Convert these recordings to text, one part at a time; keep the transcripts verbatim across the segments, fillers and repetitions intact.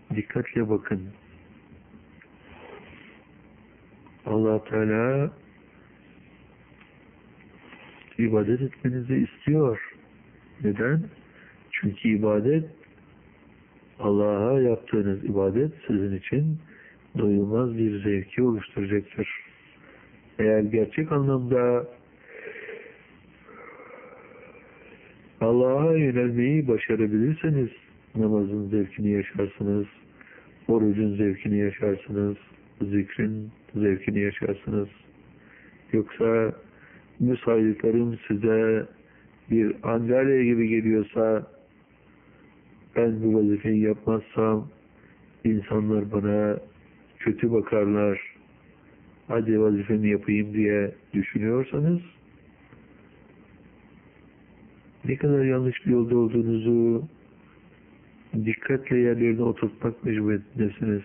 dikkatle bakın. Allah Teala ibadet etmenizi istiyor. Neden? Çünkü ibadet, Allah'a yaptığınız ibadet sizin için doyulmaz bir zevki oluşturacaktır. Eğer gerçek anlamda Allah'a yönelmeyi başarabilirseniz namazın zevkini yaşarsınız, orucun zevkini yaşarsınız, zikrin zevkini yaşarsınız. Yoksa bu saydıklarım size bir Antalya gibi geliyorsa, ben bu vazifeyi yapmazsam insanlar bana kötü bakarlar, hadi vazifemi yapayım diye düşünüyorsanız, ne kadar yanlış bir yolda olduğunuzu dikkatle yerlerine oturtmak mecburiyetindesiniz.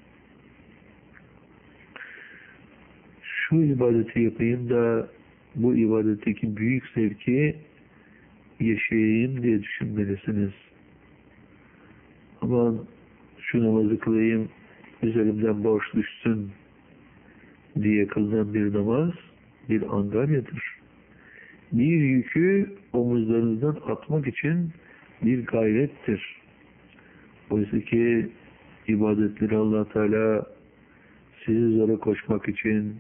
Şu ibadeti yapayım da bu ibadetteki büyük zevki yaşayayım diye düşünmelisiniz. Aman şu namazı kılayım, üzerimden borç düşsün diye kılınan bir namaz bir angaryadır. Bir yükü omuzlarınızdan atmak için bir gayrettir. Oysa ki ibadetleri Allah Teala sizi zora koşmak için,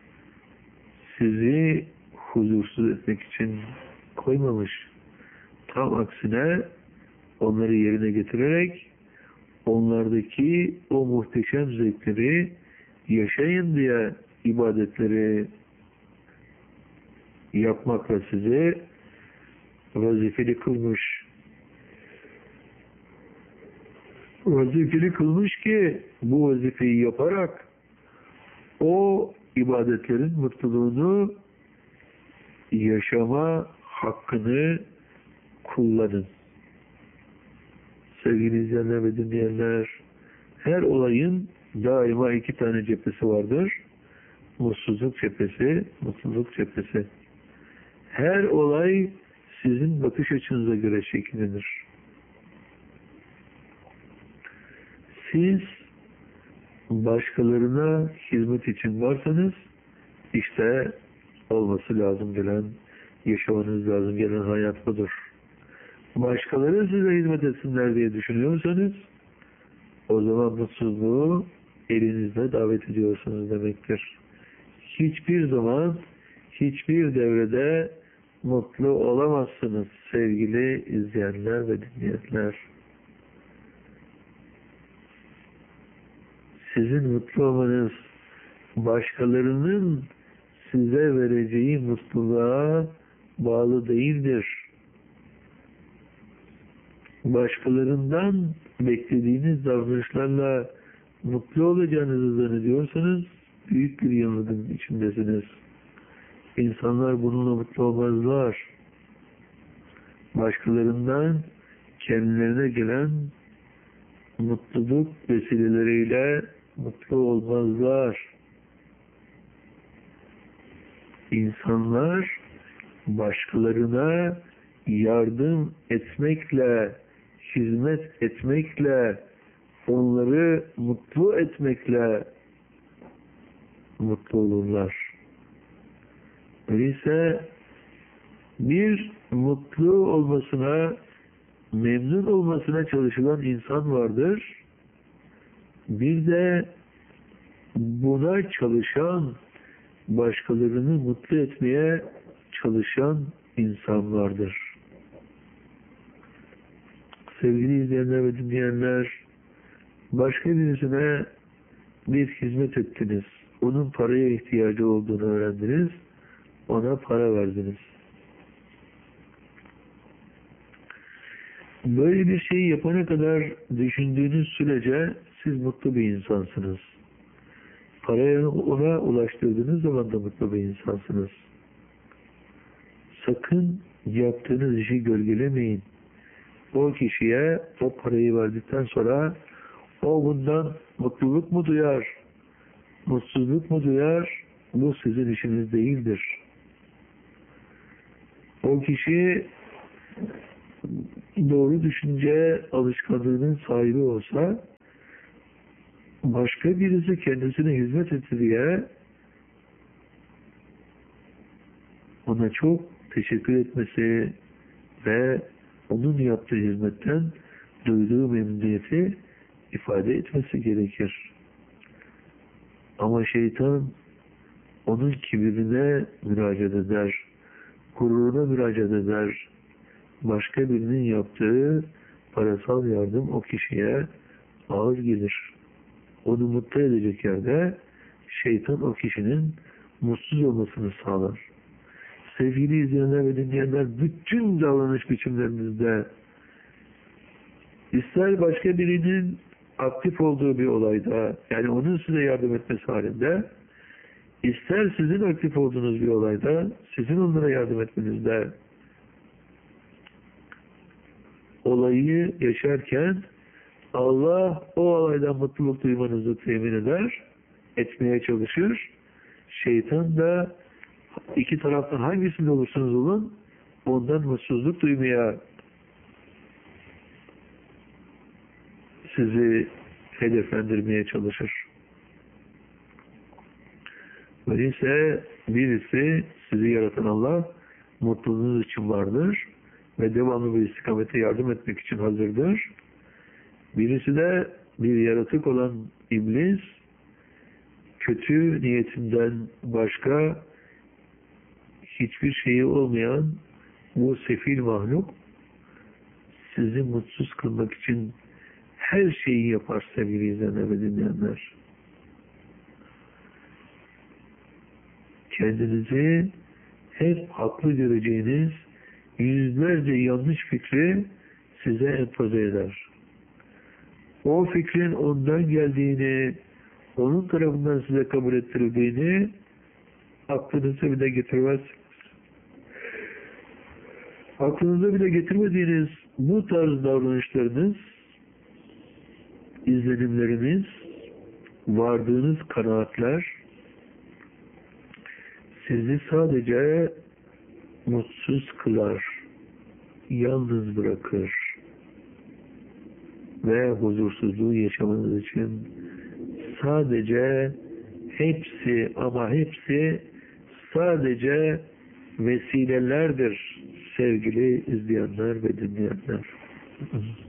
sizi huzursuz etmek için koymamış. Tam aksine onları yerine getirerek onlardaki o muhteşem zevkleri yaşayın diye ibadetleri yapmakla sizi vazifeli kılmış. Vazifeli kılmış ki bu vazifeyi yaparak o ibadetlerin mutluluğunu yaşama hakkını kullanın. Sevgili izleyenler ve dinleyenler, her olayın daima iki tane cephesi vardır. Mutsuzluk cephesi, mutluluk cephesi. Her olay sizin bakış açınıza göre şekillenir. Siz başkalarına hizmet için varsanız, işte olması lazım gelen, yaşamanız lazım gelen hayat budur. Başkaları size hizmet etsinler diye düşünüyorsanız, o zaman mutsuzluğu elinizle davet ediyorsunuz demektir. Hiçbir zaman, hiçbir devrede mutlu olamazsınız sevgili izleyenler ve dinleyenler. Sizin mutlu olmanız, başkalarının size vereceği mutluluğa bağlı değildir. Başkalarından beklediğiniz davranışlarla mutlu olacağınızı zannediyorsanız büyük bir yanılgının içindesiniz. İnsanlar bununla mutlu olmazlar. Başkalarından kendilerine gelen mutluluk vesileleriyle mutlu olmazlar. İnsanlar başkalarına yardım etmekle, hizmet etmekle, onları mutlu etmekle mutlu olurlar. Öyleyse bir mutlu olmasına, memnun olmasına çalışılan insan vardır. Bir de buna çalışan, başkalarını mutlu etmeye çalışan insan vardır. Sevgili izleyenler ve dinleyenler, başka birisine bir hizmet ettiniz. Onun paraya ihtiyacı olduğunu öğrendiniz. Ona para verdiniz. Böyle bir şeyi yapana kadar düşündüğünüz sürece siz mutlu bir insansınız. Parayı ona ulaştırdığınız zaman da mutlu bir insansınız. Sakın yaptığınız işi gölgelemeyin. O kişiye o parayı verdikten sonra o bundan mutluluk mu duyar, mutsuzluk mu duyar, bu sizin işiniz değildir. O kişi doğru düşünce alışkanlığının sahibi olsa, başka birisi kendisine hizmet etti diye ona çok teşekkür etmesi ve onun yaptığı hizmetten duyduğu memnuniyeti ifade etmesi gerekir. Ama şeytan onun kibirine müracaat eder, gururuna müracaat eder. Başka birinin yaptığı parasal yardım o kişiye ağır gelir. Onu mutlu edecek yerde şeytan o kişinin mutsuz olmasını sağlar. Sevgili izleyenler ve dinleyenler, bütün davranış biçimlerimizde ister başka birinin aktif olduğu bir olayda, yani onun size yardım etmesi halinde, ister sizin aktif olduğunuz bir olayda, sizin onlara yardım etmenizde, olayı yaşarken Allah o olaydan mutluluk duymanızı temin eder, etmeye çalışır. Şeytan da iki taraftan hangisinde olursanız olun, ondan mutsuzluk duymaya sizi hedeflendirmeye çalışır. Öyleyse birisi sizi yaratan Allah mutluluğunuz için vardır ve devamlı bir istikamete yardım etmek için hazırdır. Birisi de bir yaratık olan iblis, kötü niyetinden başka hiçbir şeyi olmayan bu sefil mahluk sizi mutsuz kılmak için her şeyi yapar sevgili izleyenler ve dinleyenler. Kendinizi hep haklı göreceğiniz yüzlerce yanlış fikri size empoze eder. O fikrin ondan geldiğini, onun tarafından size kabul ettirildiğini aklınıza bile getirmezsiniz. Aklınıza bile getirmediğiniz bu tarz davranışlarınız, izlenimleriniz, vardığınız kanaatler sizi sadece mutsuz kılar, yalnız bırakır ve huzursuzluğu yaşamanız için sadece hepsi ama hepsi sadece vesilelerdir sevgili izleyenler ve dinleyenler.